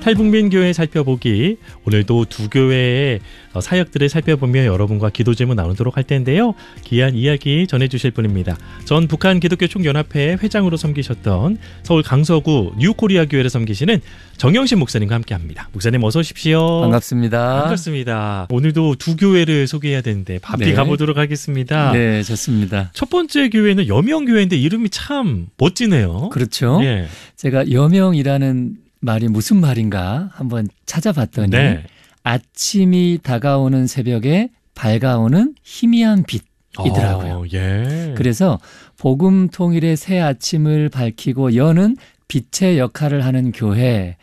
탈북민교회 살펴보기, 오늘도 두 교회의 사역들을 살펴보며 여러분과 기도 제목 나누도록 할 텐데요. 귀한 이야기 전해주실 분입니다. 전 북한 기독교 총연합회 회장으로 섬기셨던 서울 강서구 뉴코리아 교회를 섬기시는 정영신 목사님과 함께합니다. 목사님 어서 오십시오. 반갑습니다. 반갑습니다. 오늘도 두 교회를 소개해야 되는데 바삐 가보도록 하겠습니다. 네, 좋습니다. 첫 번째 교회는 여명교회인데 이름이 참 멋지네요. 그렇죠. 예. 제가 여명이라는 말이 무슨 말인가 한번 찾아봤더니 네. 아침이 다가오는 새벽에 밝아오는 희미한 빛이더라고요. 예. 그래서 복음 통일의 새 아침을 밝히고 여는 빛의 역할을 하는 교회,